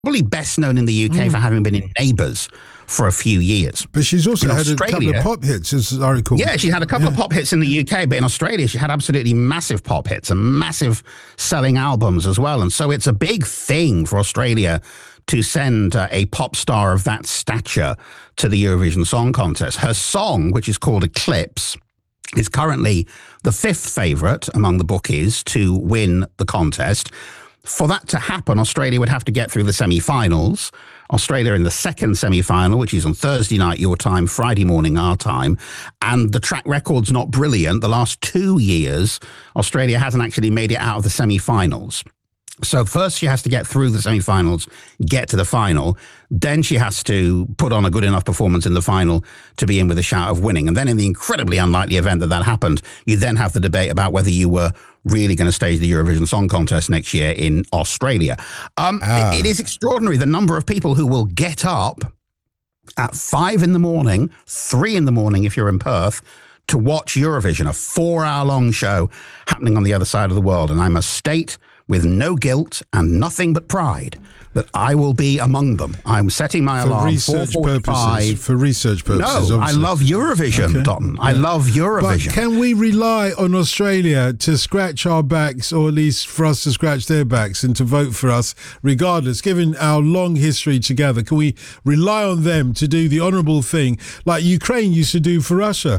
probably best known in the UK for having been in Neighbours for a few years. But she's also In had a couple of Australia- pop hits, as I recall. Yeah, she had a couple of pop hits in the UK, but in Australia, she had absolutely massive pop hits and massive selling albums as well. And so it's a big thing for Australia to send a pop star of that stature to the Eurovision Song Contest. Her song, which is called Eclipse, is currently the 5th favourite among the bookies to win the contest. For that to happen, Australia would have to get through the semi-finals. Australia in the second semi-final, which is on Thursday night your time, Friday morning our time. And the track record's not brilliant. The last 2 years, Australia hasn't actually made it out of the semi-finals. So first she has to get through the semi-finals, get to the final. Then she has to put on a good enough performance in the final to be in with a shout of winning. And then in the incredibly unlikely event that that happened, you then have the debate about whether you were really going to stage the Eurovision Song Contest next year in Australia. It is extraordinary the number of people who will get up at 5 in the morning, 3 in the morning if you're in Perth, to watch Eurovision, a 4-hour-long show happening on the other side of the world. And I must state, with no guilt and nothing but pride, that I will be among them. I'm setting my alarm research 4:45. purposes. For research purposes, No, I obviously. love Eurovision, Dotton. I love Eurovision. But can we rely on Australia to scratch our backs, or at least for us to scratch their backs and to vote for us, regardless, given our long history together? Can we rely on them to do the honourable thing like Ukraine used to do for Russia?